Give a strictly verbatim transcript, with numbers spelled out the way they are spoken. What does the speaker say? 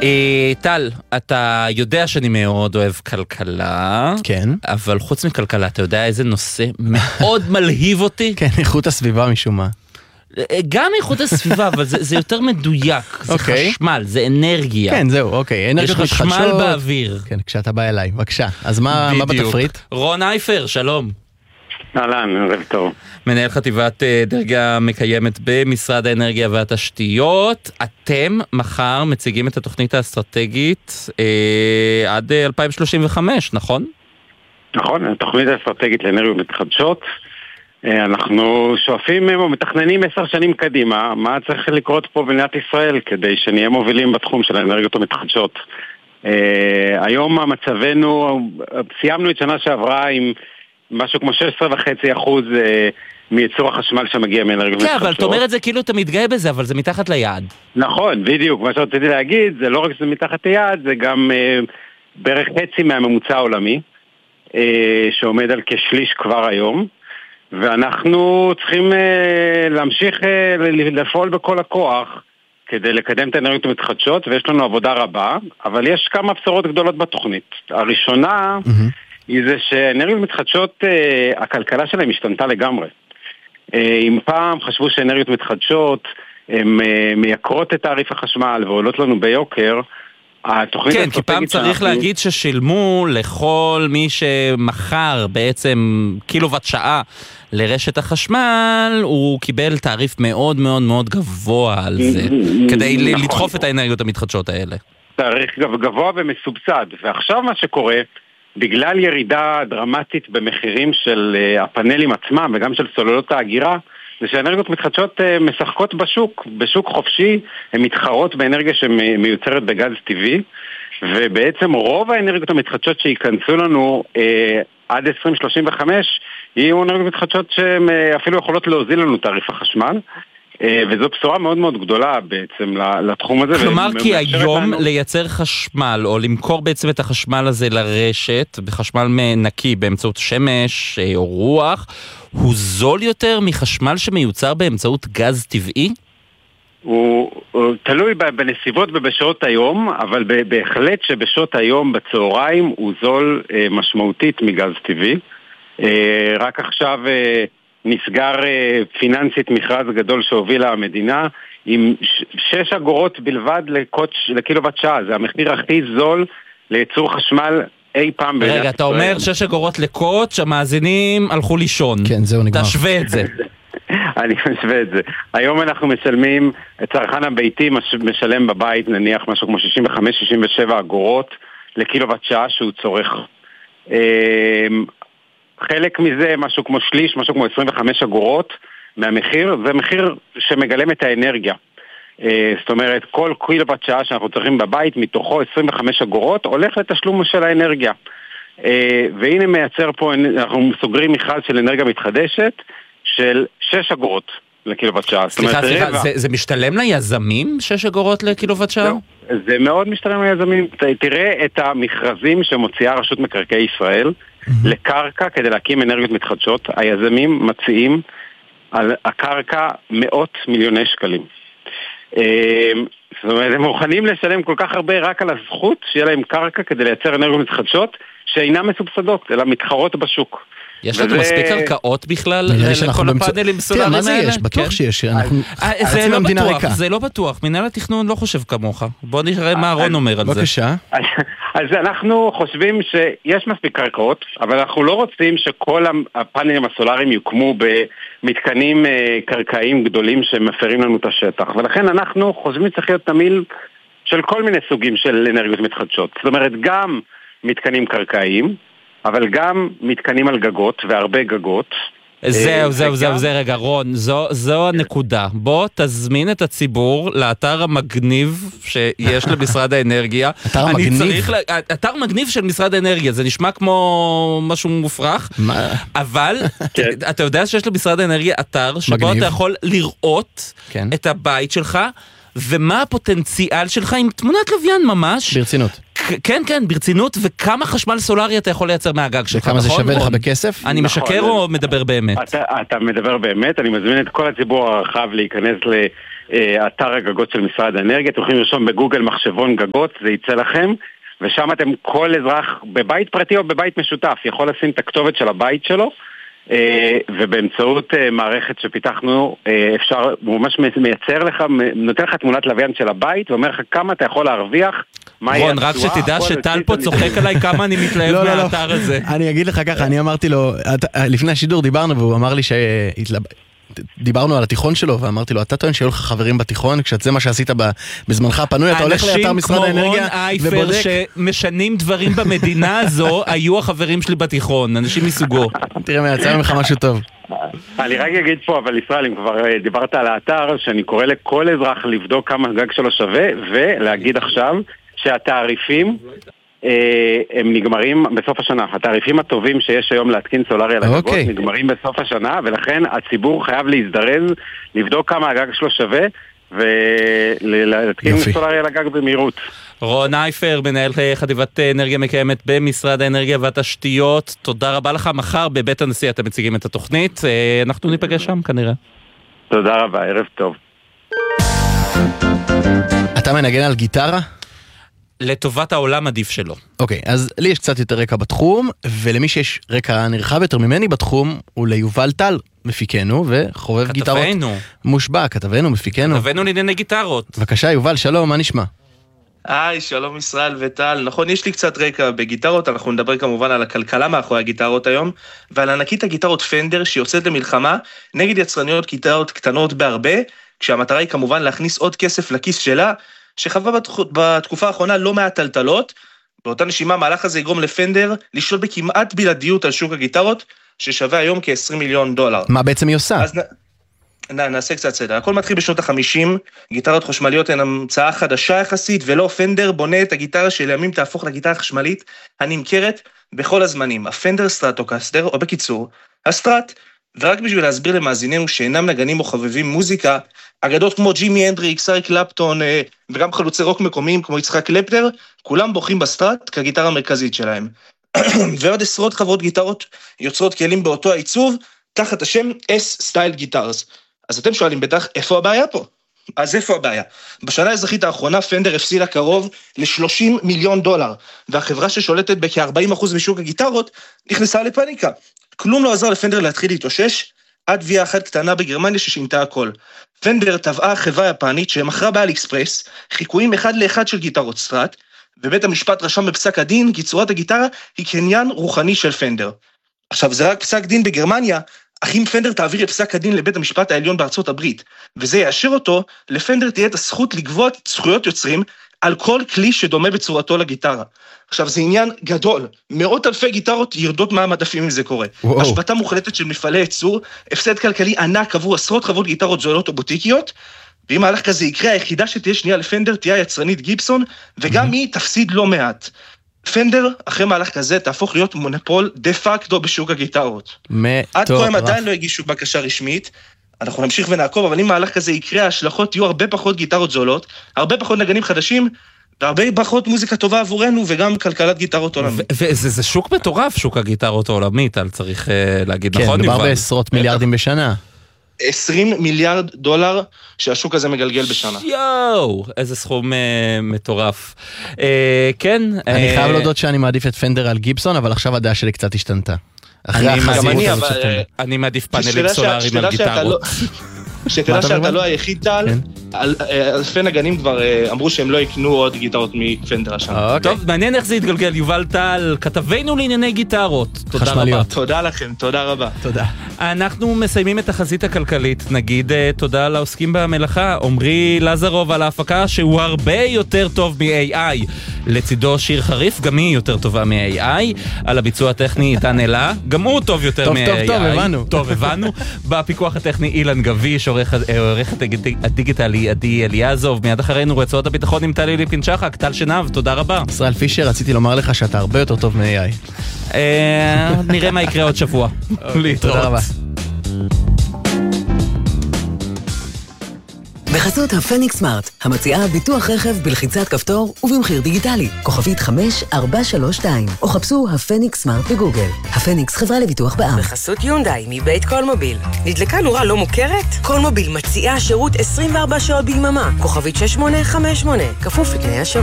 טל, אתה יודע שאני מאוד אוהב כלכלה. כן. אבל חוץ מכלכלה, אתה יודע איזה נושא מאוד מלהיב אותי? כן, איכות הסביבה משום מה. גם איכות הסביבה, אבל זה, זה יותר מדויק. זה אוקיי. חשמל, זה אנרגיה. כן, זהו, אוקיי. אנרגיות יש חשמל מתחדשות. באוויר. כן, כשאתה בא אליי. בבקשה. אז מה, מה בתפריט? רון אייפר, שלום. אהלן, ערב טוב. מנהל חטיבת אנרגיה מקיימת במשרד האנרגיה והתשתיות. אתם מחר מציגים את התוכנית האסטרטגית אה, עד אלפיים שלושים וחמש, נכון? נכון, התוכנית האסטרטגית לאנרגיות מתחדשות. אה, אנחנו שואפים ומתכננים עשר שנים קדימה, מה צריך לקרות פה במדינת ישראל כדי שנהיה מובילים בתחום של האנרגיות המתחדשות. אה, היום מצבנו, סיימנו את שנה שעברה עם משהו כמו שש עשרה וחצי אחוז מייצור החשמל שמגיע מאנרגיות מתחדשות. כן, אבל אתה אומר את זה כאילו אתה מתגאה בזה, אבל זה מתחת ליעד. נכון, בדיוק. מה שרציתי להגיד, זה לא רק שזה מתחת ליעד, זה גם אה, בערך חצי מהממוצע העולמי, אה, שעומד על כשליש כבר היום, ואנחנו צריכים אה, להמשיך אה, לפעול בכל הכוח כדי לקדם את האנרגיות המתחדשות, ויש לנו עבודה רבה, אבל יש כמה בשורות גדולות בתוכנית. הראשונה... Mm-hmm. היא זה שאנרגיות מתחדשות, אה, הכלכלה שלהם השתנתה לגמרי. אה, אם פעם חשבו שאנרגיות מתחדשות, הן אה, מייקרות את תעריף החשמל ועולות לנו ביוקר, התוכנית כן, כי פעם צריך שאנחנו... להגיד ששילמו לכל מי שמחר בעצם קילוואט שעה לרשת החשמל, הוא קיבל תעריף מאוד מאוד מאוד גבוה על זה, כדי נכון. לדחוף את האנרגיות המתחדשות האלה. תעריף גבוה ומסובסד, ועכשיו מה שקורה... בגלל ירידה דרמטית במחירים של uh, הפאנלים עצמם וגם של סוללות האגירה, זה שהאנרגיות מתחדשות uh, משחקות בשוק, בשוק חופשי, הן מתחרות באנרגיה שמיוצרת בגז טבעי, ובעצם רוב האנרגיות המתחדשות שיכנסו לנו uh, עד עשרים שלושים וחמש, יהיו אנרגיות מתחדשות שהן uh, אפילו יכולות להוזיל לנו תעריף החשמל, וזו בשורה מאוד מאוד גדולה בעצם לתחום הזה. כלומר, כי היום לייצר חשמל, או למכור בעצם את החשמל הזה לרשת, בחשמל נקי באמצעות שמש או רוח, הוא זול יותר מחשמל שמיוצר באמצעות גז טבעי? הוא, הוא תלוי בנסיבות ובשעות היום, אבל בהחלט שבשעות היום בצהריים הוא זול משמעותית מגז טבעי. רק עכשיו... נסגר פיננסית מכרז גדול שהובילה המדינה עם שש אגורות בלבד לקילוואט שעה. זה המחיר הכי זול לייצור חשמל אי פעם. רגע, אתה אומר שש אגורות לקוט שהמאזינים הלכו לישון. כן, זהו נגמר. תשווה את זה. אני משווה את זה. היום אנחנו משלמים, הצרכן הביתי משלם בבית נניח משהו כמו שישים וחמש שישים ושבע אגורות לקילוואט שעה שהוא צורך. חלק מזה, משהו כמו שליש, משהו כמו עשרים וחמש אגורות מהמחיר, זה מחיר שמגלם את האנרגיה. זאת אומרת, כל קילוואט שעה שאנחנו צריכים בבית, מתוכו עשרים וחמש אגורות, הולך לתשלום של האנרגיה. והנה מייצר פה, אנחנו סוגרים מכרז של אנרגיה מתחדשת, של שש אגורות לקילוואט שעה. סליחה, סליחה, זה, זה משתלם ליזמים, שש אגורות לקילוואט שעה? לא, זה מאוד משתלם ליזמים. תראה את המכרזים שמוציאה רשות מקרקעי ישראל, לקרקע כדי להקים אנרגיות מתחדשות. היזמים מציעים על הקרקע מאות מיליוני שקלים. זאת אומרת, הם מוכנים לשלם כל כך הרבה רק על הזכות שיהיה להם קרקע כדי לייצר אנרגיות מתחדשות שאינן מסובסדות, אלא מתחרות בשוק. יש לנו מספיק קרקעות בכלל לכל הפאנלים סולאריים האלה? תראה, מה זה יש? בטוח שיש. זה לא בטוח, זה לא בטוח. מנהל התכנון לא חושב כמוך. בוא נראה מה אהרון אומר על זה. בבקשה. אז אנחנו חושבים שיש מספיק קרקעות, אבל אנחנו לא רוצים שכל הפאנלים הסולאריים יוקמו במתקנים קרקעיים גדולים שמפרים לנו את השטח. ולכן אנחנו חושבים שצריך להיות תמיל של כל מיני סוגים של אנרגיות מתחדשות. זאת אומרת, גם מתקנים קרקעיים, אבל גם מתקנים על גגות, והרבה גגות. זהו, זהו, זהו, זה רגע, רון, זו, זו הנקודה. בוא תזמין את הציבור לאתר המגניב שיש למשרד האנרגיה. אתר מגניב? אתר מגניב של משרד האנרגיה, זה נשמע כמו משהו מופרך, אבל אתה יודע שיש למשרד האנרגיה אתר שבו אתה יכול לראות את הבית שלך, ומה הפוטנציאל שלך עם תמונת לוויין ממש. ברצינות. כן, כן, ברצינות, וכמה חשמל סולרי אתה יכול לייצר מהגג שלך, וכמה זה שווה לך בכסף? אני משקר או מדבר באמת? אתה מדבר באמת, אני מזמין את כל הציבור הרחב להיכנס אתר הגגות של משרד האנרגיה, אתם יכולים לרשום בגוגל מחשבון גגות, זה יצא לכם, ושם אתם, כל אזרח בבית פרטי או בבית משותף יכול לשים את הכתובת של הבית שלו, ובאמצעות מערכת שפיתחנו אפשר, הוא ממש מייצר לך, נותן לך תמונת לוויין של הבית ואומר לך כמה אתה יכול להרוויח. רון, רק שתדע שטל פה צוחק עליי כמה אני מתלהב מהאתר הזה. אני אגיד לך ככה, אני אמרתי לו, לפני השידור דיברנו והוא אמר לי דיברנו על התיכון שלו, ואמרתי לו, אתה טוען שהיו לך חברים בתיכון, כשזה מה שעשית בזמנך הפנוי, אתה הולך לאתר משרד האנרגיה ובודק. אנשים כמו רון אייפר שמשנים דברים במדינה הזו, היו החברים שלי בתיכון, אנשים מסוגו. תראה מה, יצא ממך משהו טוב. אני רק אגיד פה, אבל ישראל, אם כבר דיברת על האתר, שאני קורא לכל אזרח לבדוק כמה גג שלו שווה, ולהגיד עכשיו שהתעריפים הם נגמרים בסוף השנה. התעריפים הטובים שיש היום להתקין סולרי על הגגות okay. נגמרים בסוף השנה, ולכן הציבור חייב להזדרז, לבדוק כמה הגג שלו שווה, ולהתקין סולרי על הגג במהירות. רון אייפר, מנהל חטיבת אנרגיה מקיימת במשרד האנרגיה והתשתיות, תודה רבה לך. מחר בבית הנשיא אתם מציגים את התוכנית, אנחנו ניפגש שם כנראה. תודה רבה, ערב טוב. אתה מנגן על גיטרה? לטובת העולם עדיף שלו. אוקיי, אז לי יש קצת יותר רקע בתחום, ולמי שיש רקע נרחב יותר ממני בתחום, הוא ליובל טל, מפיקנו וחובב גיטרות. כתבנו. מושבע, כתבנו, מפיקנו. כתבנו לענייני גיטרות. בבקשה, יובל, שלום, מה נשמע? היי, שלום ישראל וטל. נכון, יש לי קצת רקע בגיטרות, אנחנו נדבר כמובן על הכלכלה מאחורי הגיטרות היום, ועל ענקית הגיטרות פנדר שיוצאת למלחמה נגד יצרניות גיטרות קטנות בהרבה, כשהמטרה היא כמובן להכניס עוד כסף לכיס שלה, שחווה בתקופה האחרונה לא מעט טלטלות. באותה נשימה, מהלך הזה יגרום לפנדר לשלוט בכמעט בלעדיות על שוק הגיטרות, ששווה היום כ-עשרים מיליון דולר. מה בעצם היא עושה? אז נ... נעשה קצת סדר. הכל מתחיל בשנות ה-חמישים, גיטרות חשמליות הן המצאה חדשה יחסית, ולא פנדר בונה את הגיטרה שלימים תהפוך לגיטרה חשמלית הנמכרת בכל הזמנים, הפנדר סטרטוקסטר, או בקיצור, הסטרט. ורק בשביל להסביר למאזיננו שאינם נגנים או חובבים מוזיקה, אגדות כמו ג'ימי הנדריקס, אריק קלפטון וגם חלוצי רוק מקומיים כמו יצחק קלפטר, כולם בוחרים בסטרט כגיטרה המרכזית שלהם. ועוד עשרות חברות גיטרות יוצרות כלים באותו העיצוב, תחת השם S-Style Guitars. אז אתם שואלים בטח, איפה הבעיה פה? אז איפה הבעיה? בשנה האזרחית האחרונה פנדר הפסידה קרוב ל-שלושים מיליון דולר, והחברה ששולטת בכ-ארבעים אחוז משוק הגיטרות נכנסה לפניקה. כלום לא עזר לפנדר להתחיל להתאושש, עד ויה אחת קטנה בגרמניה ששינתה הכל. פנדר טבעה חברה יפנית שמכרה באלי אקספרס, חיקויים אחד לאחד של גיטרות סטרט, ובית המשפט רשם בפסק הדין כי צורת הגיטרה היא קניין רוחני של פנדר. עכשיו זה רק פסק דין בגרמניה, אך אם פנדר תעביר את פסק הדין לבית המשפט העליון בארצות הברית, וזה יאשר אותו, לפנדר תהיה את הזכות לגבות זכויות יוצרים על כל כלי שדומה בצורתו לגיטרה. עכשיו זה עניין גדול, מאות אלפי גיטרות ירדות מהמדפים אם זה קורה. וואו. השבתה מוחלטת של מפעלי ייצור, הפסד כלכלי ענק עבור עשרות חברות גיטרות זולות או בוטיקיות, ואם מהלך כזה יקרה, היחידה שתהיה שנייה לפנדר תהיה היצרנית גיבסון, וגם היא תפסיד לא מעט. פנדר, אחרי מהלך כזה, תהפוך להיות מונופול דה פקטו בשוק הגיטרות. עד כה הם עדיין לא הגישו בקשה רשמית, אנחנו נמשיך ונעקוב, אבל אם מהלך כזה יקרה, ההשלכות יהיו הרבה פחות גיטרות זולות, הרבה פחות נגנים חדשים, והרבה פחות מוזיקה טובה עבורנו, וגם כלכלת גיטרות עולמית. וזה שוק מטורף, שוק הגיטרות העולמית, על צריך להגיד, נכון? כן, מדובר בעשרות מיליארדים בשנה. עשרים מיליארד דולר שהשוק הזה מגלגל בשנה. יואו, איזה סכום מטורף. כן. אני חייב להודות שאני מעדיף את פנדר על גיבסון, אבל עכשיו הדעה שלי קצת השתנתה. אני מעדיף פאנלים סולאריים על גיטרות. שתדע שאתה לא היחיד טל, אלפי נגנים כבר אמרו שהם לא יקנו עוד גיטרות מפנדר השנה. טוב, מעניין איך זה יתגלגל. יובל טל, כתבנו לענייני גיטרות. תודה רבה. תודה לכם, תודה רבה. תודה. אנחנו מסיימים את החזית הכלכלית. נגיד תודה לעוסקים במלאכה, עמרי לזרוב על ההפקה שהוא הרבה יותר טוב מ-איי איי. לצידו שיר חריף, גם היא יותר טובה מ-איי איי. על הביצוע הטכני איתן אלה, גם הוא טוב יותר מ-איי איי. טוב, טוב, טוב, הבנו. טוב, הבנו. בפיקוח הטכני אילן גביש, עורכת הדיגיטלי עדי אליעזוב. מיד אחרינו רצועות הביטחון עם טלי ליפקין-שחק. טל שנב, תודה רבה. ישראל פישר, רציתי לומר לך שאתה הרבה יותר טוב מ-איי איי. נראה מה יקרה עוד שבוע. תודה רבה. בחסות הפניקס סמארט, המציעה ביטוח רכב בלחיצת כפתור ובמחיר דיגיטלי. כוכבית חמש ארבע שלוש שתיים, או חפשו הפניקס סמארט בגוגל. הפניקס חברה לביטוח בע"מ. בחסות יונדאי מבית קולמוביל. נדלקה נורה לא מוכרת? קולמוביל מציעה שירות עשרים וארבע שעות ביממה. כוכבית שש שמונה חמש שמונה, כפוף לתנאי השירות.